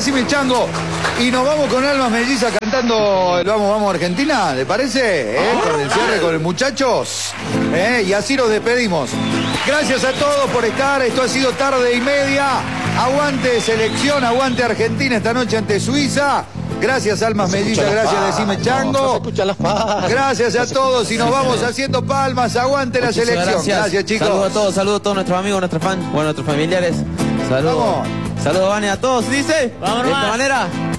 Decime Chango. Y nos vamos con Almas Mellizas cantando el Vamos, Vamos Argentina, ¿le parece? Con el cierre con el muchachos. Y así nos despedimos. Gracias a todos por estar. Esto ha sido Tarde y Media. Aguante selección, aguante Argentina esta noche ante Suiza. Gracias Almas Mellizas, gracias Decime Chango. Gracias a todos y nos vamos haciendo palmas. Aguante la selección. Gracias chicos. Saludos a todos nuestros amigos, nuestros fans, nuestros familiares. Saludos. Saludos, Vane, a todos. ¿Dice? Vamos, de esta manera.